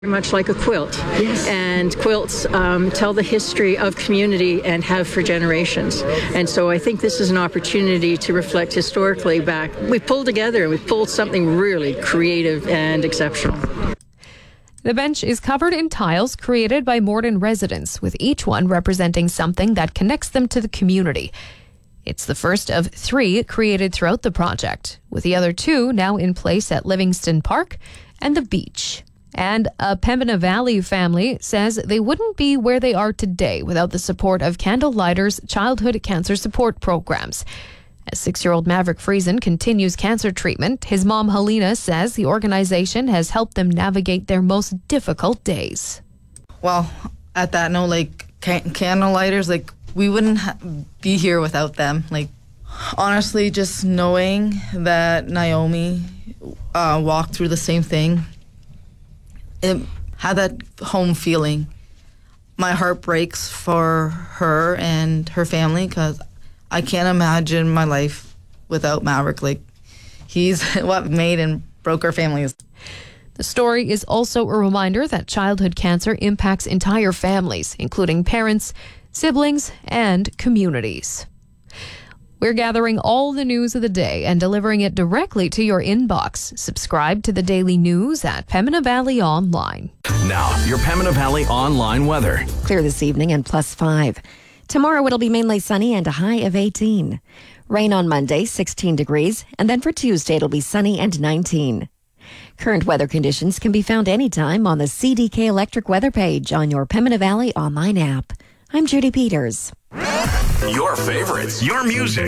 Much like a quilt. Yes. And quilts tell the history of community and have for generations. And so I think this is an opportunity to reflect historically back. We pulled together and we pulled something really creative and exceptional. The bench is covered in tiles created by Morden residents, with each one representing something that connects them to the community. It's the first of 3 created throughout the project, with the other 2 now in place at Livingston Park and the beach. And a Pembina Valley family says they wouldn't be where they are today without the support of Candlelighters childhood cancer support programs. As 6-year-old Maverick Friesen continues cancer treatment, his mom Helena says the organization has helped them navigate their most difficult days. Well, at that note, Candlelighters, we wouldn't be here without them. Honestly, just knowing that Naomi walked through the same thing, it had that home feeling. My heart breaks for her and her family because I can't imagine my life without Maverick. He's what made and broke our families. The story is also a reminder that childhood cancer impacts entire families, including parents, siblings, and communities. We're gathering all the news of the day and delivering it directly to your inbox. Subscribe to the daily news at Pembina Valley Online. Now, your Pembina Valley online weather. Clear this evening and +5. Tomorrow it'll be mainly sunny and a high of 18. Rain on Monday, 16 degrees, and then for Tuesday it'll be sunny and 19. Current weather conditions can be found anytime on the CDK Electric weather page on your Pembina Valley online app. I'm Judy Peters. Your favorites, your music.